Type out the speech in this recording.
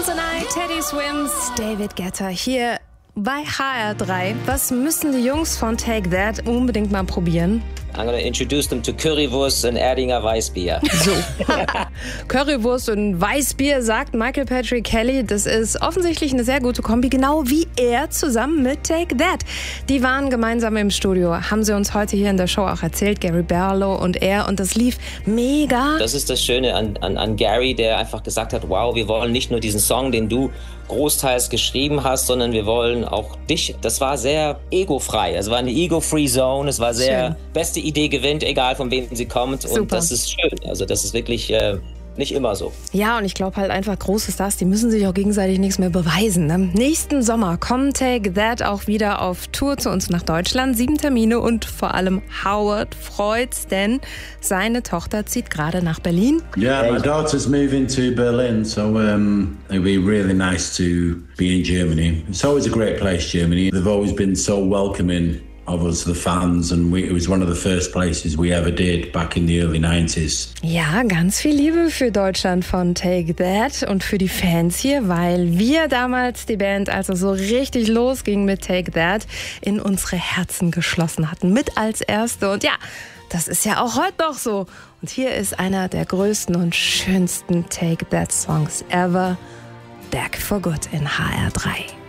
Tonight, Teddy Swims, David Guetta hier bei HR3. Was müssen die Jungs von Take That unbedingt mal probieren? I'm going to introduce them to Currywurst und Erdinger Weißbier. So. Currywurst und Weißbier, sagt Michael Patrick Kelly. Das ist offensichtlich eine sehr gute Kombi, genau wie er zusammen mit Take That. Die waren gemeinsam im Studio, haben sie uns heute hier in der Show auch erzählt, Gary Barlow und er. Und das lief mega. Das ist das Schöne an Gary, der einfach gesagt hat, wow, wir wollen nicht nur diesen Song, den du großteils geschrieben hast, sondern wir wollen auch dich. Das war sehr egofrei. Es war eine ego-free Zone. Es war sehr schön. Beste Idee gewinnt, egal von wem sie kommt. Super. Und das ist schön. Also das ist wirklich nicht immer so. Ja, und ich glaube halt einfach, große Stars, die müssen sich auch gegenseitig nichts mehr beweisen. Ne? Nächsten Sommer kommt Take That auch wieder auf Tour zu uns nach Deutschland. 7 Termine und vor allem Howard freut's, denn seine Tochter zieht gerade nach Berlin. Yeah, my daughter's moving to Berlin, so it'll be really nice to be in Germany. It's always a great place, Germany. They've always been so welcoming of us, the fans, and it was one of the first places we ever did back in the early 90s. Ja, ganz viel Liebe für Deutschland von Take That und für die Fans hier, weil wir damals die Band, als es so richtig losging mit Take That, in unsere Herzen geschlossen hatten. Mit als Erste. Und ja, das ist ja auch heute noch so. Und hier ist einer der größten und schönsten Take That Songs ever. Back for Good in HR3.